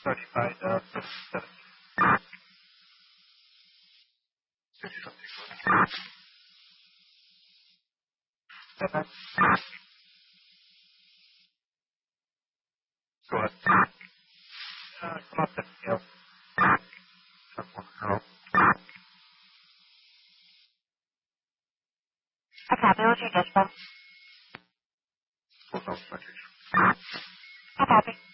certified go ahead. Come up to scale. I copy. What's your dispatch? Full self-centered. I copy.